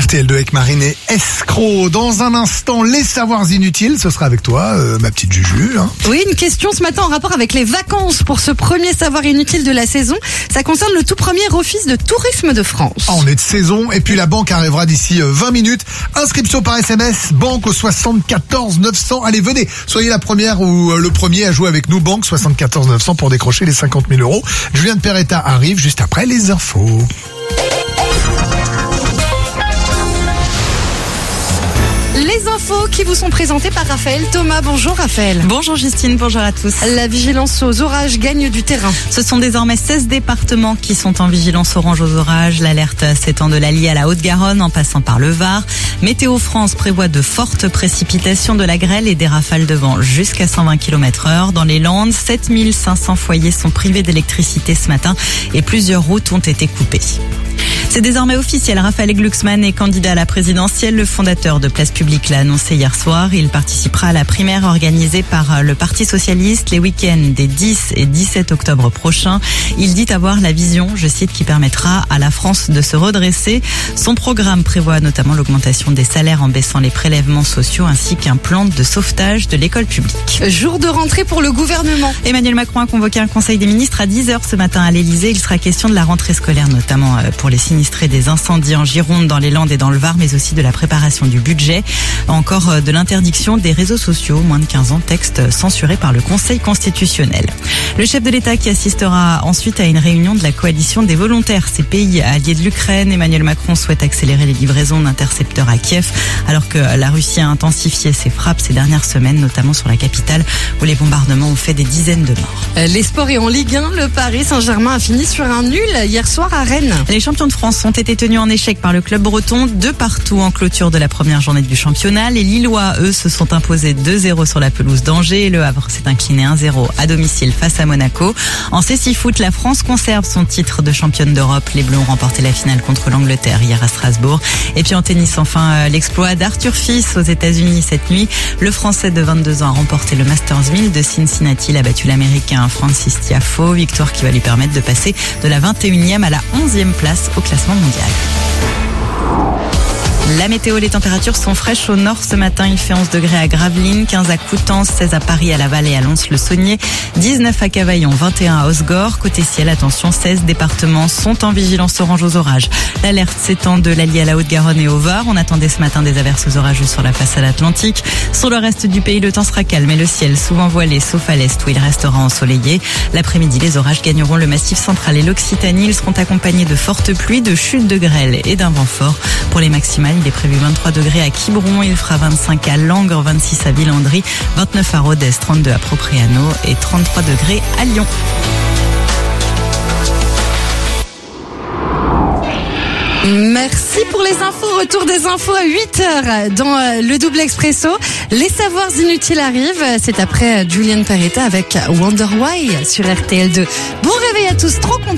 RTL2 avec Marine et Escroc. Dans un instant, les savoirs inutiles, ce sera avec toi, ma petite Juju. Hein. Oui, une question ce matin en rapport avec les vacances pour ce premier savoir inutile de la saison. Ça concerne le tout premier office de tourisme de France. Ah, on est de saison et puis la banque arrivera d'ici 20 minutes. Inscription par SMS, banque au 74 900. Allez, venez, soyez la première ou le premier à jouer avec nous. Banque 74 900 pour décrocher les 50 000 euros. Julien de Perretta arrive juste après les infos. Les infos qui vous sont présentées par Raphaël Thomas. Bonjour Raphaël. Bonjour Justine, bonjour à tous. La vigilance aux orages gagne du terrain. Ce sont désormais 16 départements qui sont en vigilance orange aux orages. L'alerte s'étend de l'Allier à la Haute-Garonne en passant par le Var. Météo France prévoit de fortes précipitations, de la grêle et des rafales de vent jusqu'à 120 km/h. Dans les Landes, 7500 foyers sont privés d'électricité ce matin et plusieurs routes ont été coupées. C'est désormais officiel, Raphaël Glucksmann est candidat à la présidentielle. Le fondateur de Place Publique l'a annoncé hier soir. Il participera à la primaire organisée par le Parti Socialiste les week-ends des 10 et 17 octobre prochains. Il dit avoir la vision, je cite, qui permettra à la France de se redresser. Son programme prévoit notamment l'augmentation des salaires en baissant les prélèvements sociaux ainsi qu'un plan de sauvetage de l'école publique. Jour de rentrée pour le gouvernement. Emmanuel Macron a convoqué un conseil des ministres à 10h ce matin à l'Elysée. Il sera question de la rentrée scolaire, notamment pour les sinistrés des incendies en Gironde, dans les Landes et dans le Var, mais aussi de la préparation du budget, encore de l'interdiction des réseaux sociaux, moins de 15 ans, texte censuré par le Conseil constitutionnel. Le chef de l'État qui assistera ensuite à une réunion de la coalition des volontaires, ces pays alliés de l'Ukraine. Emmanuel Macron souhaite accélérer les livraisons d'intercepteurs à Kiev, alors que la Russie a intensifié ses frappes ces dernières semaines, notamment sur la capitale, où les bombardements ont fait des dizaines de morts. Les sports et en Ligue 1, le Paris Saint-Germain a fini sur un nul hier soir à Rennes. Les champions de France ont été tenus en échec par le club breton, 2-2 en clôture de la première journée du championnat. Les Lillois, eux, se sont imposés 2-0 sur la pelouse d'Angers et le Havre s'est incliné 1-0 à domicile face à Monaco. En CSI Foot, la France conserve son titre de championne d'Europe. Les Bleus ont remporté la finale contre l'Angleterre hier à Strasbourg. Et puis en tennis, enfin, l'exploit d'Arthur Fils aux États-Unis cette nuit. Le Français de 22 ans a remporté le Masters 1000 de Cincinnati. Il a battu l'Américain Francis Tiafoe, victoire qui va lui permettre de passer de la 21e à la 11e place au classement mondial. La météo, les températures sont fraîches au nord ce matin. Il fait 11 degrés à Gravelines, 15 à Coutances, 16 à Paris, à Laval et à Lons-le-Saunier, 19 à Cavaillon, 21 à Osgore. Côté ciel, attention, 16 départements sont en vigilance orange aux orages. L'alerte s'étend de l'Allier à la Haute-Garonne et au Var. On attendait ce matin des averses orageuses sur la façade atlantique. Sur le reste du pays, le temps sera calme et le ciel souvent voilé, sauf à l'est où il restera ensoleillé. L'après-midi, les orages gagneront le Massif central et l'Occitanie. Ils seront accompagnés de fortes pluies, de chutes de grêle et d'un vent fort. Pour les maximales, il est prévu 23 degrés à Quiberon, il fera 25 à Langres, 26 à Villandry, 29 à Rodez, 32 à Propriano et 33 degrés à Lyon. Merci pour les infos. Retour des infos à 8h dans le double expresso. Les savoirs inutiles arrivent. C'est après Julien de Perretta avec Wonder Why sur RTL2. Bon réveil à tous, trop content.